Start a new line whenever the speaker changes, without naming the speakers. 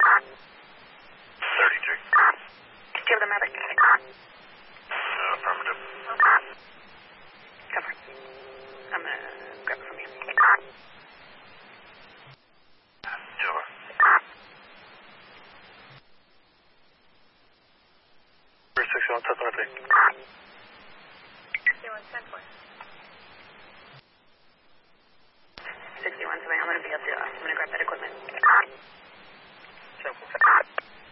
33.
Do you have the medic?
Affirmative.
Cover. I'm going to grab it from you.
Over.
61, 10
61, 10 4.